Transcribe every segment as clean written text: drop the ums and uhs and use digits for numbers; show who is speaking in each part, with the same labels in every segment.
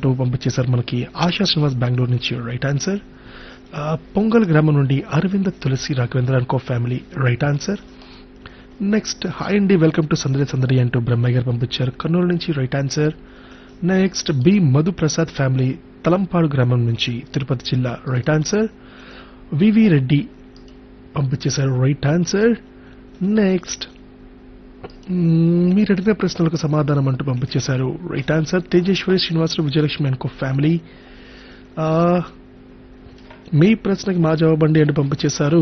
Speaker 1: అంటూ పంపించేశారు మనకి ఆశా శ్రీనివాస్ బెంగళూరు నుంచి రైట్ ఆన్సర్. పొంగల్ గ్రామం నుండి అరవింద తులసి Raghavendra and co family right answer. Next hi అండి వెల్కమ్ టు సందడి సందడి అంటూ బ్రహ్మయ్య గారు పంపించారు కర్నూలు నుంచి right answer. Next B Madhu Prasad family Talampadu గ్రామం నుంచి తిరుపతి జిల్లా రైట్ ఆన్సర్. వివి రెడ్డి పంపించేశారు రైట్ ఆన్సర్. నెక్స్ట్ మీరు అడిగిన ప్రశ్నలకు సమాధానం అంటూ పంపించేశారు right answer. Tejeswari Srinivasarao Vijayalakshmi and co family మీ ప్రశ్నకి మా జవాబండి అంటూ పంపించేశారు.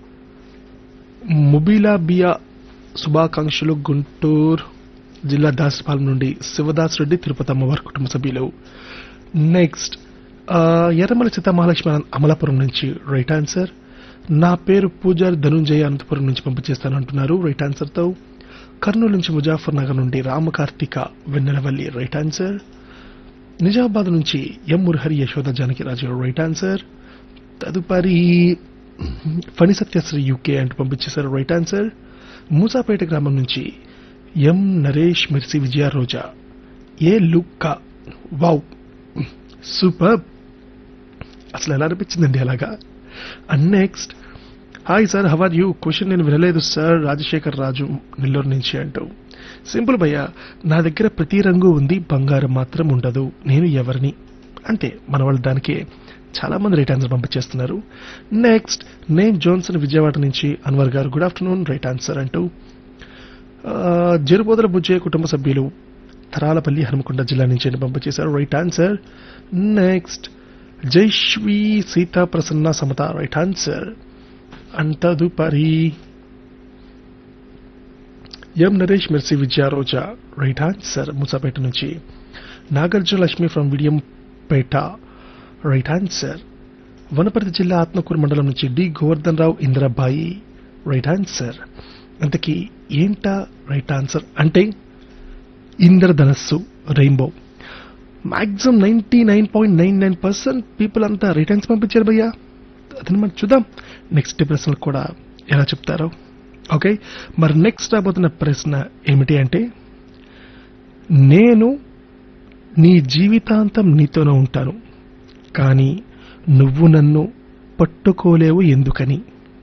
Speaker 1: ముబీలా బియా శుభాకాంక్షలు గుంటూరు జిల్లా దాసపాలెం నుండి శివదాస్ రెడ్డి తిరుపతి అమ్మవారి కుటుంబ సభ్యులు. నెక్స్ట్ ఎర్రమల సీతామహాలక్ష్మి అమలాపురం నుంచి రైట్ ఆన్సర్. నా పేరు పూజారి ధనుంజయ అనంతపురం నుంచి పంపించేస్తానంటున్నారు రైట్ ఆన్సర్తో. కర్నూలు నుంచి ముజాఫర్ నగర్ నుండి రామకార్తిక వెన్నెలవల్లి రైట్ ఆన్సర్. నిజామాబాద్ నుంచి ఎం మురహరి యశోద జానకిరాజు రైట్ ఆన్సర్. తదుపరి ఫణి సత్యశ్రీ యూకే అంటూ పంపించేశారు రైట్ ఆన్సర్. మూసాపేట గ్రామం నుంచి ఎం నరేష్ మిర్సి విజయ రోజా ఏ లుక్కా వావ్ సూపర్ అసలు ఎలా అనిపించిందండి అలాగా. And next hi sir how are you question నేను వినలేదు సార్ రాజశేఖర్ రాజు నెల్లూరు నుంచి అంటూ. సింపుల్ భయ్య నా దగ్గర ప్రతి రంగు ఉంది బంగారం మాత్రం ఉండదు నేను ఎవరిని అంటే మన వాళ్ళు దానికే చాలా మంది రైట్ ఆన్సర్ పంపించేస్తున్నారు. నెక్స్ట్ నేను జోన్సన్ విజయవాడ నుంచి అన్వర్ గారు గుడ్ ఆఫ్టర్నూన్ రైట్ ఆన్సర్ అంటూ. జరుబోదల బుజ్జయ్య కుటుంబ సభ్యులు తరాలపల్లి హనుమకొండ జిల్లా నుంచి పంపించేశారు right answer. Next జైశ్వీ Sita Prasanna Samata right answer. And తదుపరి ఎం నరేష్ మెర్సీ విజయ రోజా రైట్ ఆన్సర్ మూసాపేట నుంచి. Nagarjuna Lakshmi from Vidiyampeta right answer. Wanaparthy జిల్లా ఆత్మకూరు మండలం నుంచి డి గోవర్ధన్ రావు ఇంద్రబాయి రైట్ ఆన్సర్. అంతకీ ఏంటా రైట్ ఆన్సర్ అంటే ఇంద్రధనస్సు రెయిన్బో. మాక్సిమం 99.99% పీపుల్ అంతా రైట్ ఆన్సర్ పంపించారు భయ్యా. అదని మనం చూద్దాం నెక్స్ట్ ప్రశ్నలు కూడా ఎలా చెప్తారో. ఓకే మరి నెక్స్ట్ రాబోతున్న ప్రశ్న ఏమిటి అంటే నేను నీ జీవితాంతం నీతోనే ఉంటాను కానీ నువ్వు నన్ను పట్టుకోలేవు ఎందుకని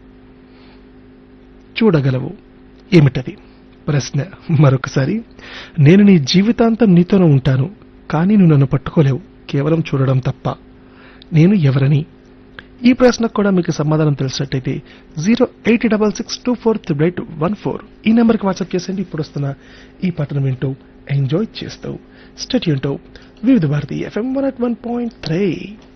Speaker 1: చూడగలవు ఏమిటది ప్రశ్న మరొకసారి. నేను నీ జీవితాంతం నీతోనే ఉంటాను కానీ నువ్వు నన్ను పట్టుకోలేవు కేవలం చూడడం తప్ప నేను ఎవరని. ఈ ప్రశ్నకు కూడా మీకు సమాధానం తెలిసినట్టయితే 08066243814 ఈ నెంబర్కి వాట్సాప్ చేసేయండి. ఇప్పుడు వస్తున్న ఈ పాటను వింటూ ఎంజాయ్ చేస్తూ స్టేట్ యూన్తో వివిధ భారతి FM 101.3.